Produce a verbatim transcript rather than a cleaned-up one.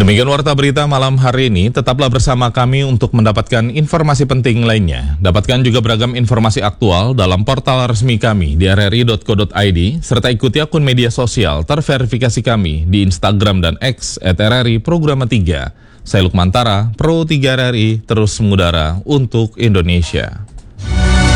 Demikian warta berita malam hari ini. Tetaplah bersama kami untuk mendapatkan informasi penting lainnya. Dapatkan juga beragam informasi aktual dalam portal resmi kami di r r i dot co dot i d serta ikuti akun media sosial terverifikasi kami di Instagram dan X et r r i Programa tiga. Saya Lukman Tara, Pro tiga R R I, terus mengudara untuk Indonesia.